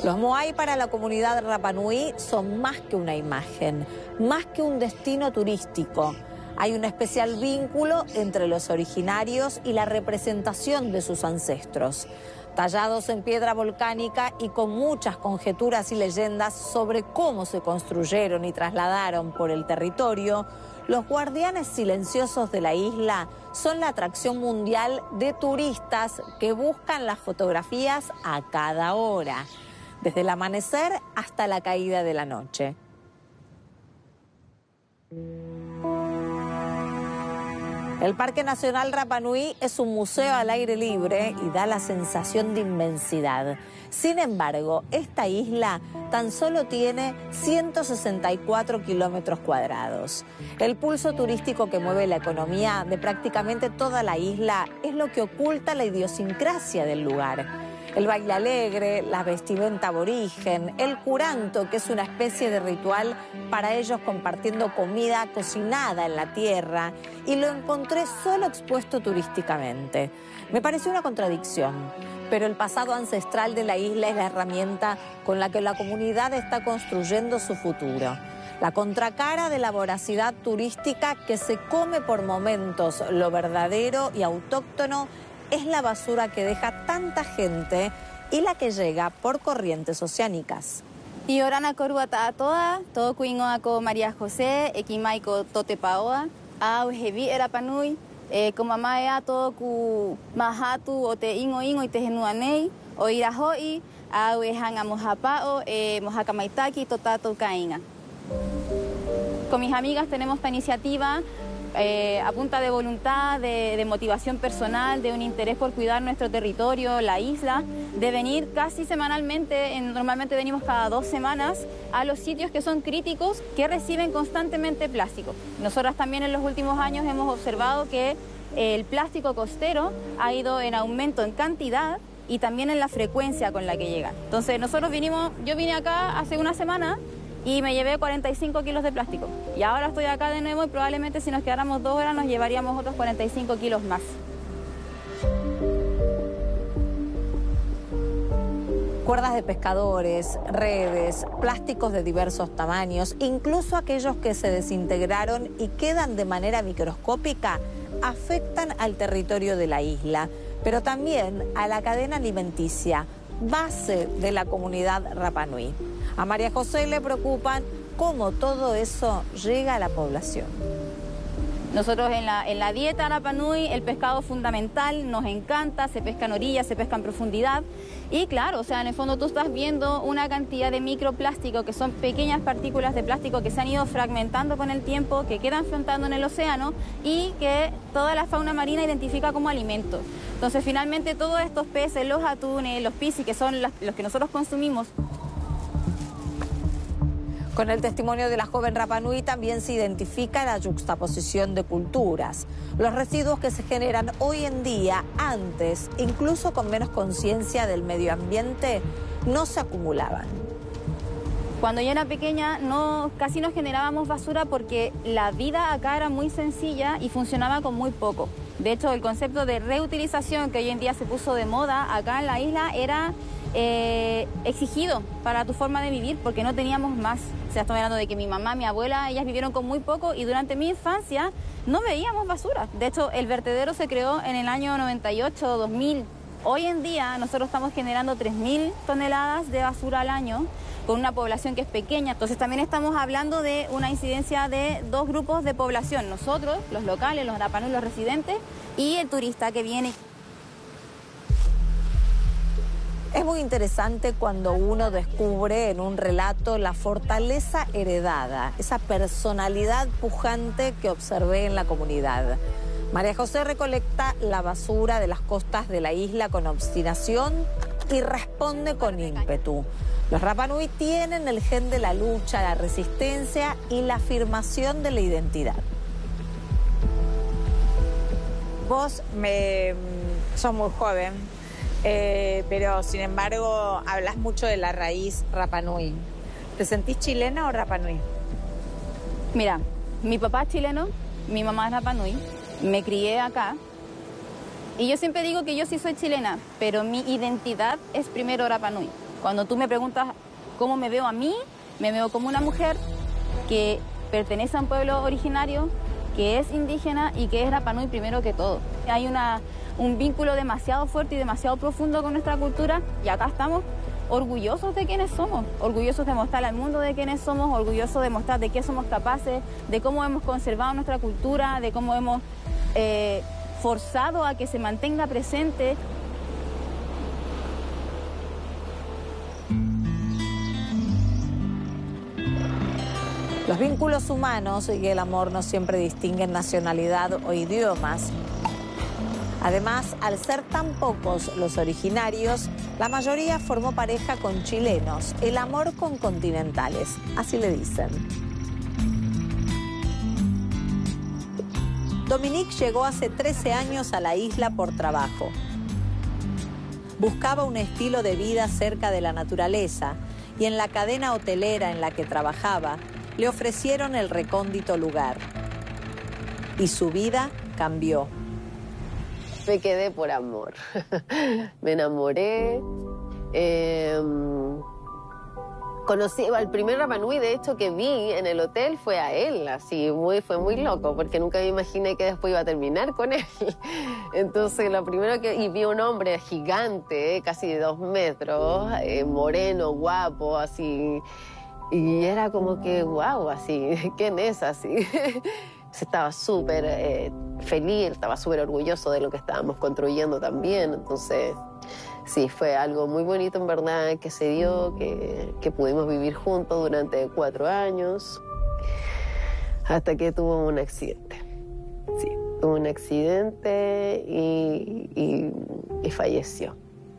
Los Moai para la comunidad Rapa Nui son más que una imagen, más que un destino turístico. Hay un especial vínculo entre los originarios y la representación de sus ancestros. Tallados en piedra volcánica y con muchas conjeturas y leyendas sobre cómo se construyeron y trasladaron por el territorio, los guardianes silenciosos de la isla son la atracción mundial de turistas que buscan las fotografías a cada hora, desde el amanecer hasta la caída de la noche. El Parque Nacional Rapa Nui es un museo al aire libre y da la sensación de inmensidad. Sin embargo, esta isla tan solo tiene 164 kilómetros cuadrados. El pulso turístico que mueve la economía de prácticamente toda la isla es lo que oculta la idiosincrasia del lugar. El baile alegre, la vestimenta aborigen, el curanto, que es una especie de ritual para ellos compartiendo comida cocinada en la tierra, y lo encontré solo expuesto turísticamente. Me pareció una contradicción, pero el pasado ancestral de la isla es la herramienta con la que la comunidad está construyendo su futuro. La contracara de la voracidad turística que se come por momentos lo verdadero y autóctono es la basura que deja tanta gente y la que llega por corrientes oceánicas. Y orana coruata toda, todo cuingoaco María José, equimaico totepaoa, aujevi era panui, como mamá todo cu mahatu o te ingo y te genuanei, o irahoi, auejan a mojapao, mojacamaitaki, totato cainga. Con mis amigas tenemos esta iniciativa a punta de voluntad, de motivación personal, de un interés por cuidar nuestro territorio, la isla, de venir casi semanalmente, normalmente venimos cada 2 semanas, a los sitios que son críticos, que reciben constantemente plástico. Nosotras también en los últimos años hemos observado que el plástico costero ha ido en aumento en cantidad y también en la frecuencia con la que llega. Entonces yo vine acá hace una semana y me llevé 45 kilos de plástico. Y ahora estoy acá de nuevo y probablemente si nos quedáramos 2 horas nos llevaríamos otros 45 kilos más. Cuerdas de pescadores, redes, plásticos de diversos tamaños, incluso aquellos que se desintegraron y quedan de manera microscópica, afectan al territorio de la isla, pero también a la cadena alimenticia, base de la comunidad Rapa Nui. A María José le preocupan cómo todo eso llega a la población. Nosotros en la dieta Rapa Nui el pescado es fundamental, nos encanta, se pesca en orilla, se pesca en profundidad. Y claro, o sea, en el fondo tú estás viendo una cantidad de microplástico, que son pequeñas partículas de plástico que se han ido fragmentando con el tiempo, que quedan flotando en el océano y que toda la fauna marina identifica como alimento. Entonces finalmente todos estos peces, los atunes, los piscis, que son los que nosotros consumimos. Con el testimonio de la joven Rapa Nui también se identifica la yuxtaposición de culturas. Los residuos que se generan hoy en día, antes, incluso con menos conciencia del medio ambiente, no se acumulaban. Cuando yo era pequeña casi no generábamos basura porque la vida acá era muy sencilla y funcionaba con muy poco. De hecho, el concepto de reutilización que hoy en día se puso de moda acá en la isla era exigido para tu forma de vivir porque no teníamos más. O sea, estoy hablando de que mi mamá, mi abuela, ellas vivieron con muy poco y durante mi infancia no veíamos basura. De hecho, el vertedero se creó en el año 98, 2000. Hoy en día nosotros estamos generando 3.000 toneladas de basura al año con una población que es pequeña. Entonces también estamos hablando de una incidencia de 2 grupos de población. Nosotros, los locales, los Rapa Nui, los residentes, y el turista que viene. Es muy interesante cuando uno descubre en un relato la fortaleza heredada, esa personalidad pujante que observé en la comunidad. María José recolecta la basura de las costas de la isla con obstinación y responde con ímpetu. Los Rapa Nui tienen el gen de la lucha, la resistencia y la afirmación de la identidad. Vos sos muy joven. Pero sin embargo hablas mucho de la raíz Rapa Nui. ¿Te sentís chilena o Rapa Nui? Mira, mi papá es chileno, mi mamá es Rapa Nui, me crié acá y yo siempre digo que yo sí soy chilena, pero mi identidad es primero Rapa Nui. Cuando tú me preguntas cómo me veo a mí, me veo como una mujer que pertenece a un pueblo originario, que es indígena y que es Rapa Nui primero que todo. Hay un vínculo demasiado fuerte y demasiado profundo con nuestra cultura y acá estamos orgullosos de quiénes somos, orgullosos de mostrar al mundo de quiénes somos, orgullosos de mostrar de qué somos capaces, de cómo hemos conservado nuestra cultura, de cómo hemos forzado a que se mantenga presente. Los vínculos humanos y el amor no siempre distinguen nacionalidad o idiomas. Además, al ser tan pocos los originarios, la mayoría formó pareja con chilenos, el amor con continentales, así le dicen. Dominique llegó hace 13 años a la isla por trabajo. Buscaba un estilo de vida cerca de la naturaleza y en la cadena hotelera en la que trabajaba, le ofrecieron el recóndito lugar. Y su vida cambió. Me quedé por amor. Me enamoré. Conocí al primer Rapa Nui, de hecho, que vi en el hotel fue a él. Así, fue muy loco, porque nunca me imaginé que después iba a terminar con él. Entonces, lo primero y vi un hombre gigante, casi de 2 metros, moreno, guapo, así. Y era como que, wow, así, ¿quién es así? Estaba súper feliz, estaba súper orgulloso de lo que estábamos construyendo también. Entonces, sí, fue algo muy bonito en verdad que se dio, que pudimos vivir juntos durante 4 años, hasta que tuvo un accidente. Sí, tuvo un accidente y falleció.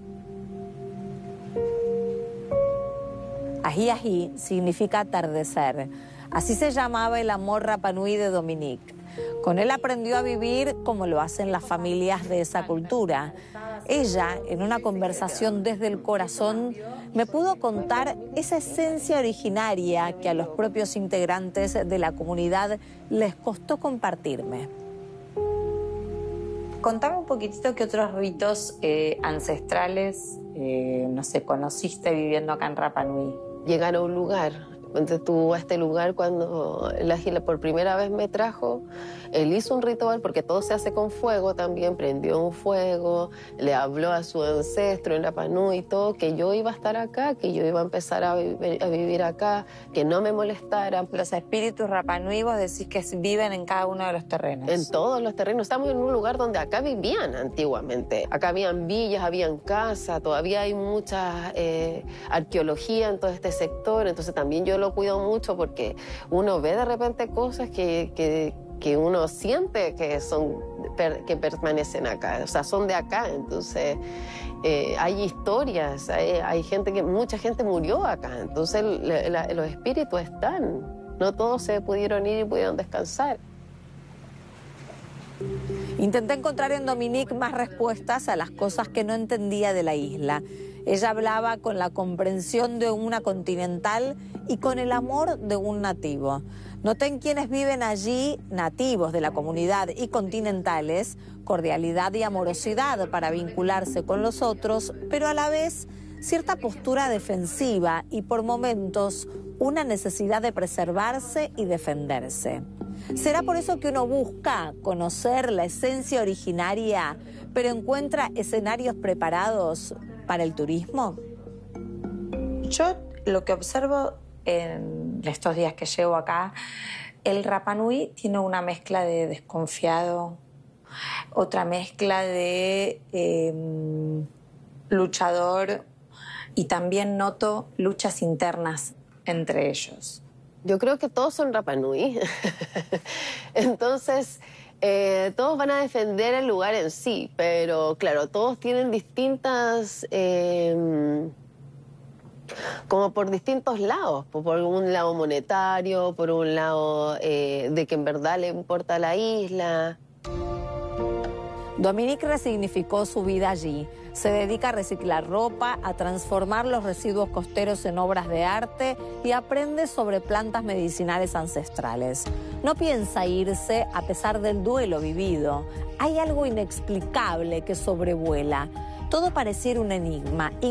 Ají Ají significa atardecer. Así se llamaba el amor Rapa Nui de Dominique. Con él aprendió a vivir como lo hacen las familias de esa cultura. Ella, en una conversación desde el corazón, me pudo contar esa esencia originaria que a los propios integrantes de la comunidad les costó compartirme. Contame un poquitito qué otros ritos ancestrales, no sé, conociste viviendo acá en Rapa Nui. Llegar a un lugar. Entonces tú a este lugar, cuando el águila por primera vez me trajo, él hizo un ritual, porque todo se hace con fuego también, prendió un fuego, le habló a su ancestro en Rapa Nui y todo, que yo iba a estar acá, que yo iba a empezar a vivir acá, que no me molestaran. Los espíritus Rapa Nui, vos decís que viven en cada uno de los terrenos. En todos los terrenos. Estamos en un lugar donde acá vivían antiguamente. Acá habían villas, habían casas, todavía hay mucha arqueología en todo este sector, entonces también yo lo cuido mucho porque uno ve de repente cosas que uno siente que permanecen acá, o sea, son de acá. Entonces hay historias, hay gente mucha gente murió acá, entonces los espíritus están, no todos se pudieron ir y pudieron descansar. Intenté encontrar en Dominique más respuestas a las cosas que no entendía de la isla. Ella hablaba con la comprensión de una continental y con el amor de un nativo. Noté en quienes viven allí, nativos de la comunidad y continentales, cordialidad y amorosidad para vincularse con los otros, pero a la vez cierta postura defensiva y por momentos una necesidad de preservarse y defenderse. ¿Será por eso que uno busca conocer la esencia originaria, pero encuentra escenarios preparados para el turismo? Yo lo que observo en estos días que llevo acá, el Rapa Nui tiene una mezcla de desconfiado, otra mezcla de luchador, y también noto luchas internas entre ellos. Yo creo que todos son Rapa Nui. Entonces, todos van a defender el lugar en sí, pero claro, todos tienen distintas, como por distintos lados, por un lado monetario, por un lado de que en verdad le importa la isla. Dominique resignificó su vida allí. Se dedica a reciclar ropa, a transformar los residuos costeros en obras de arte y aprende sobre plantas medicinales ancestrales. No piensa irse a pesar del duelo vivido. Hay algo inexplicable que sobrevuela. Todo pareciera un enigma.